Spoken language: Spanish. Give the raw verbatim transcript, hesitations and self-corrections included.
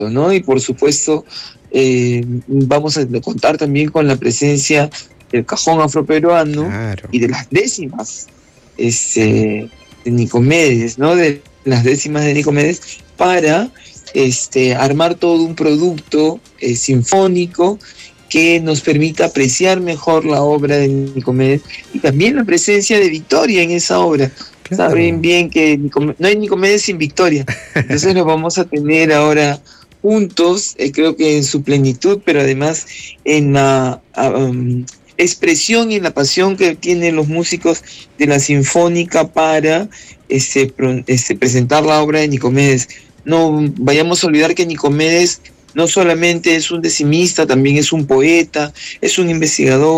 ¿no? Y por supuesto, eh, vamos a contar también con la presencia del cajón afroperuano Claro. y de las décimas este, de Nicomedes, ¿no? De las décimas de Nicomedes para este, armar todo un producto eh, sinfónico que nos permita apreciar mejor la obra de Nicomedes y también la presencia de Victoria en esa obra. Claro. Saben bien que Nicom- no hay Nicomedes sin Victoria, entonces lo vamos a tener ahora juntos, eh, creo que en su plenitud, pero además en la um, expresión y en la pasión que tienen los músicos de la Sinfónica para este, pro, este, presentar la obra de Nicomedes. No vayamos a olvidar que Nicomedes no solamente es un decimista, también es un poeta, es un investigador.